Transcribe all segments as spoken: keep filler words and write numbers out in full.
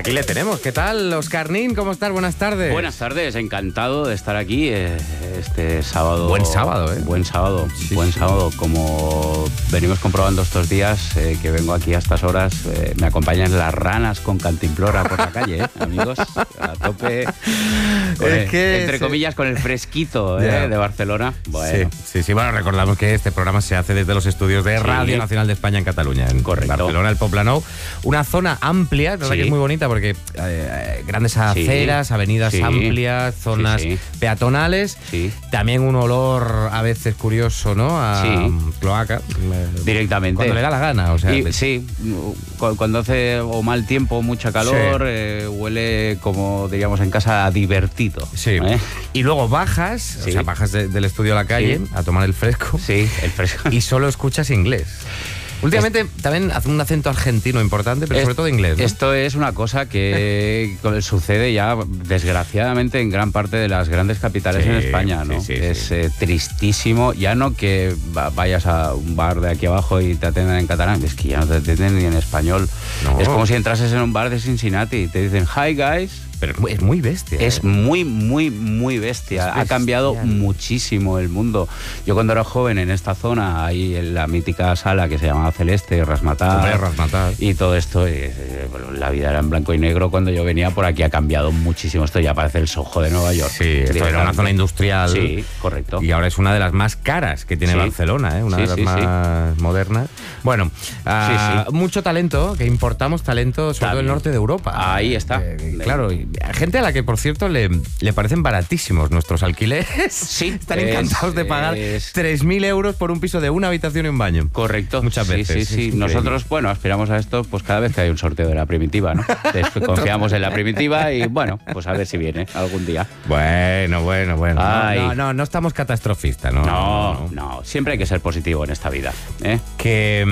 Aquí le tenemos. ¿Qué tal, Óscar Nin? ¿Cómo estás? Buenas tardes. Buenas tardes, encantado de estar aquí eh, este sábado. Buen sábado, ¿eh? Buen sábado, sí, buen sí. sábado. Como venimos comprobando estos días eh, que vengo aquí a estas horas, eh, me acompañan las ranas con cantimplora por la calle, ¿eh? Amigos, a tope. Con Es el- que entre se- comillas, con el fresquito ¿eh? Ya. de Barcelona. Bueno, Sí, sí, sí. Bueno, recordamos que este programa se hace desde los estudios de Sí. Radio Nacional de España en Cataluña, en Correcto. Barcelona, el Poblenou. Una zona amplia, la verdad Sí. que es muy bonita porque eh, grandes aceras, avenidas Sí. amplias, zonas Sí, sí. peatonales. sí. También un olor a veces curioso, ¿no? A Sí. cloaca. Eh, Directamente. Cuando le da la gana, o sea. Y, sí, cu- cuando hace o mal tiempo, mucha calor, Sí. eh, huele, como diríamos en casa, a divertido. Sí. ¿eh? Y luego bajas, Sí. o sea, bajas de- del estudio a la calle Sí. a tomar el fresco. Sí, el fresco. Y solo escuchas inglés. Últimamente también hace un acento argentino importante, pero Es- sobre todo inglés, ¿no? Esto es una cosa que sucede ya, desgraciadamente, en gran parte de las grandes capitales Sí, en España, ¿no? sí, sí, es sí. eh, tristísimo, ya no que va- vayas a un bar de aquí abajo y te atiendan en catalán, es que ya no te atienden ni en español. No. Es como si entrases en un bar de Cincinnati y te dicen, hi guys. Pero es muy, es muy bestia. Es ¿eh? muy, muy, muy bestia. Es Ha cambiado bestial. muchísimo el mundo. Yo cuando era joven en esta zona, ahí en la mítica sala que se llamaba Celeste, Rasmatar, Hombre, Razmataz. y todo esto, eh, eh, bueno, la vida era en blanco y negro cuando yo venía por aquí. Ha cambiado muchísimo. Esto ya parece el Soho de Nueva York. Sí, esto era una zona industrial. Sí, correcto. Y ahora es una de las más caras que tiene Sí. Barcelona, ¿eh? Una Sí, de las sí, sí. más modernas. Bueno, ah, sí. mucho talento, que importamos talento, sobre todo del También. norte de Europa. Ahí está. Eh, claro, y gente a la que, por cierto, le, le parecen baratísimos nuestros alquileres. Sí, Están es- encantados de pagar es- tres mil euros por un piso de una habitación y un baño. Correcto. Muchas Sí, veces. Sí, Es sí, increíble. Nosotros, bueno, aspiramos a esto pues cada vez que hay un sorteo de la primitiva, ¿no? Des- Confiamos en la primitiva y, bueno, pues a ver si viene algún día. Bueno, bueno, bueno. No, Ay. no, no, no estamos catastrofistas, ¿no? No, no, siempre hay que ser positivo en esta vida, ¿eh? Que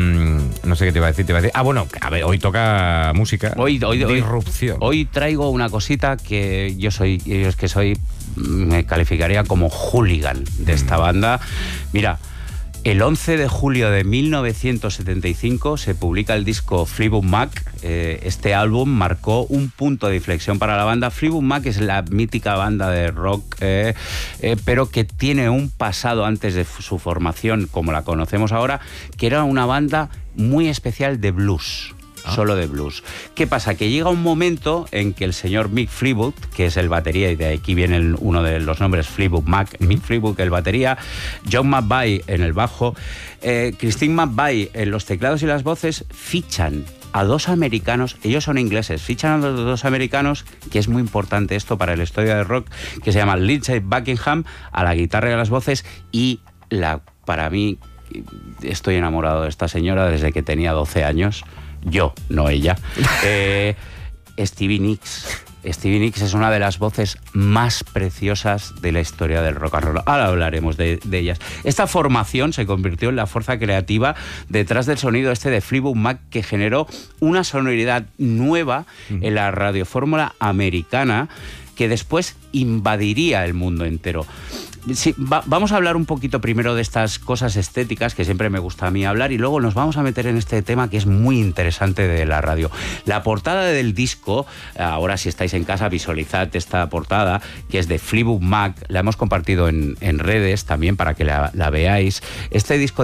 mm, no sé qué te iba a decir, te iba a decir. Ah, bueno, a ver, hoy toca música. Hoy, hoy, hoy- Disrupción. Hoy traigo una cosita que yo soy, yo es que soy, me calificaría como hooligan de esta banda. Mira, el once de julio de mil novecientos setenta y cinco se publica el disco Fleetwood Mac. Eh, este álbum marcó un punto de inflexión para la banda. Fleetwood Mac es la mítica banda de rock, eh, eh, pero que tiene un pasado antes de su formación, como la conocemos ahora, que era una banda muy especial de blues. Solo de blues. ¿Qué pasa? Que llega un momento en que el señor Mick Fleetwood, que es el batería, y de aquí viene el- uno de los nombres Fleetwood Mac, Mick Fleetwood, el batería, John McVie en el bajo, eh, Christine McVie en los teclados y las voces, fichan a dos americanos, ellos son ingleses, fichan a los dos americanos, que es muy importante esto para la historia del rock, que se llama Lindsey Buckingham, a la guitarra y a las voces, y la, para mí, estoy enamorado de esta señora desde que tenía doce años. Yo, no ella. Eh, Stevie Nicks. Stevie Nicks es una de las voces más preciosas de la historia del rock and roll. Ahora hablaremos de, de ellas. Esta formación se convirtió en la fuerza creativa detrás del sonido este de Fleetwood Mac, que generó una sonoridad nueva en la radiofórmula americana que después invadiría el mundo entero. Sí, va, vamos a hablar un poquito primero de estas cosas estéticas que siempre me gusta a mí hablar, y luego nos vamos a meter en este tema que es muy interesante de la radio. La portada del disco, ahora si estáis en casa visualizad esta portada, que es de Fleetwood Mac, la hemos compartido en, en redes también para que la, la veáis. Este disco